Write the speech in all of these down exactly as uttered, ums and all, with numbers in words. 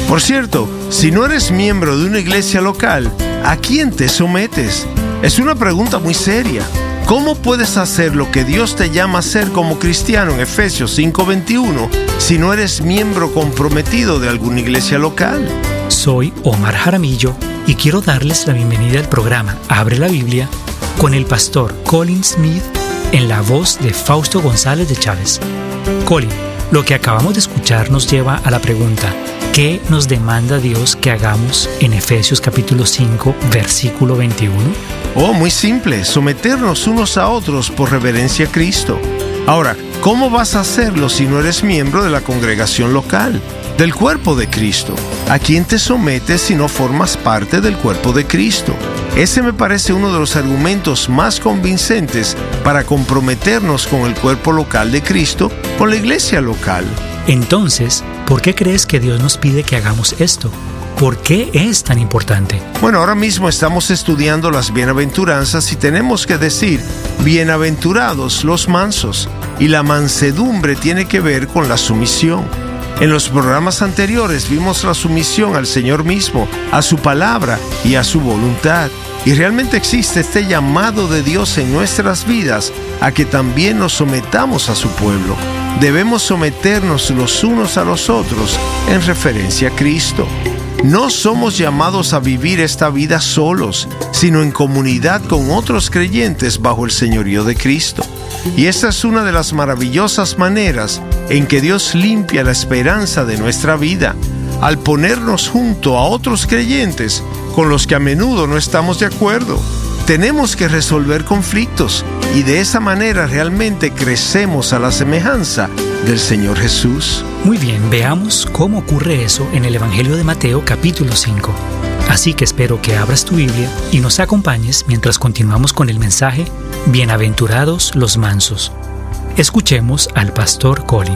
Por cierto, si no eres miembro de una iglesia local, ¿a quién te sometes? Es una pregunta muy seria. ¿Cómo puedes hacer lo que Dios te llama a hacer como cristiano en Efesios cinco veintiuno si no eres miembro comprometido de alguna iglesia local? Soy Omar Jaramillo y quiero darles la bienvenida al programa Abre la Biblia con el pastor Colin Smith en la voz de Fausto González de Chávez. Colin, lo que acabamos de escuchar nos lleva a la pregunta: ¿qué nos demanda Dios que hagamos en Efesios capítulo cinco, versículo veintiuno? Oh, muy simple, someternos unos a otros por reverencia a Cristo. Ahora, ¿cómo vas a hacerlo si no eres miembro de la congregación local, del cuerpo de Cristo? ¿A quién te sometes si no formas parte del cuerpo de Cristo? Ese me parece uno de los argumentos más convincentes para comprometernos con el cuerpo local de Cristo, con la iglesia local. Entonces, ¿por qué crees que Dios nos pide que hagamos esto? ¿Por qué es tan importante? Bueno, ahora mismo estamos estudiando las bienaventuranzas y tenemos que decir, bienaventurados los mansos, y la mansedumbre tiene que ver con la sumisión. En los programas anteriores vimos la sumisión al Señor mismo, a su palabra y a su voluntad. Y realmente existe este llamado de Dios en nuestras vidas a que también nos sometamos a su pueblo. Debemos someternos los unos a los otros en referencia a Cristo. No somos llamados a vivir esta vida solos, sino en comunidad con otros creyentes bajo el señorío de Cristo. Y esta es una de las maravillosas maneras en que Dios limpia la esperanza de nuestra vida, al ponernos junto a otros creyentes con los que a menudo no estamos de acuerdo. Tenemos que resolver conflictos y de esa manera realmente crecemos a la semejanza del Señor Jesús. Muy bien, veamos cómo ocurre eso en el Evangelio de Mateo capítulo cinco. Así que espero que abras tu Biblia y nos acompañes mientras continuamos con el mensaje Bienaventurados los mansos. Escuchemos al pastor Colin.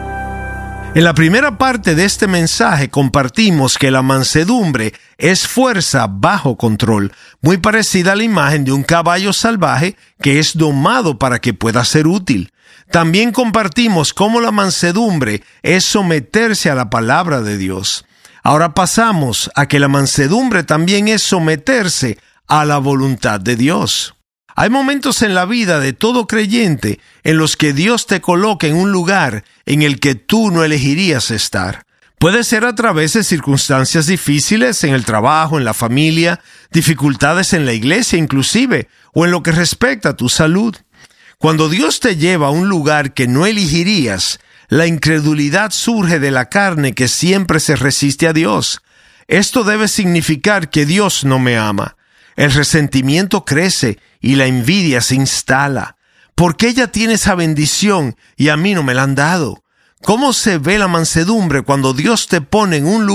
En la primera parte de este mensaje compartimos que la mansedumbre es fuerza bajo control, muy parecida a la imagen de un caballo salvaje que es domado para que pueda ser útil. También compartimos cómo la mansedumbre es someterse a la palabra de Dios. Ahora pasamos a que la mansedumbre también es someterse a la voluntad de Dios. Hay momentos en la vida de todo creyente en los que Dios te coloca en un lugar en el que tú no elegirías estar. Puede ser a través de circunstancias difíciles en el trabajo, en la familia, dificultades en la iglesia inclusive, o en lo que respecta a tu salud. Cuando Dios te lleva a un lugar que no elegirías, la incredulidad surge de la carne que siempre se resiste a Dios. Esto debe significar que Dios no me ama. El resentimiento crece y la envidia se instala. ¿Por qué ella tiene esa bendición y a mí no me la han dado? ¿Cómo se ve la mansedumbre cuando Dios te pone en un lugar